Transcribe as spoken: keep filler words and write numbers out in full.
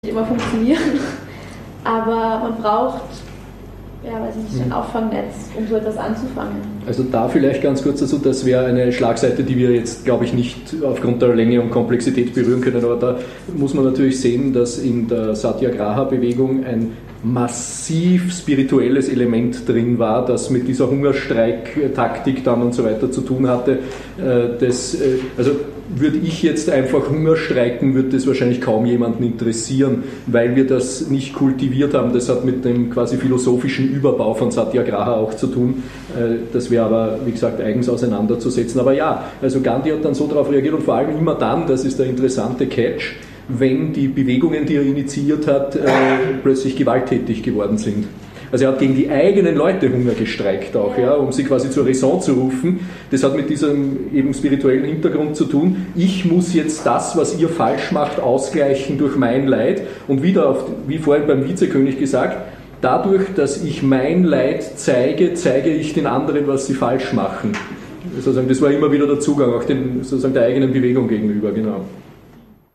immer funktionieren, aber man braucht, ja, weiß ich nicht, ein Auffangnetz, um so etwas anzufangen. Also da vielleicht ganz kurz dazu, das wäre eine Schlagseite, die wir jetzt, glaube ich, nicht aufgrund der Länge und Komplexität berühren können, aber da muss man natürlich sehen, dass in der Satyagraha-Bewegung ein massiv spirituelles Element drin war, das mit dieser Hungerstreik-Taktik dann und so weiter zu tun hatte. Das, also würde ich jetzt einfach Hunger streiken, würde das wahrscheinlich kaum jemanden interessieren, weil wir das nicht kultiviert haben. Das hat mit dem quasi philosophischen Überbau von Satyagraha auch zu tun. Das wäre aber, wie gesagt, eigens auseinanderzusetzen. Aber ja, also Gandhi hat dann so darauf reagiert und vor allem immer dann, das ist der interessante Catch, wenn die Bewegungen, die er initiiert hat, äh, plötzlich gewalttätig geworden sind. Also er hat gegen die eigenen Leute Hunger gestreikt auch, ja, um sie quasi zur Raison zu rufen. Das hat mit diesem eben spirituellen Hintergrund zu tun. Ich muss jetzt das, was ihr falsch macht, ausgleichen durch mein Leid. Und wieder, auf, wie vorhin beim Vizekönig gesagt, dadurch, dass ich mein Leid zeige, zeige ich den anderen, was sie falsch machen. Sozusagen, das war immer wieder der Zugang, auch den, sozusagen der eigenen Bewegung gegenüber, genau.